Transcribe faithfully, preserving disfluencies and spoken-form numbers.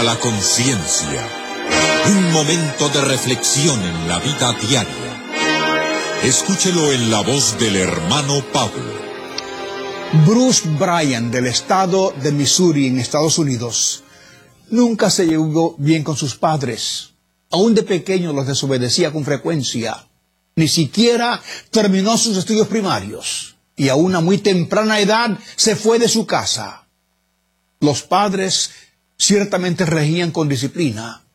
La conciencia, un momento de reflexión en la vida diaria. Escúchelo en la voz del hermano Pablo. Bruce Bryan, del estado de Missouri, en Estados Unidos, nunca se llevó bien con sus padres. Aún de pequeño los desobedecía con frecuencia. Ni siquiera terminó sus estudios primarios. Y a una muy temprana edad se fue de su casa. Los padres ciertamente regían con disciplina,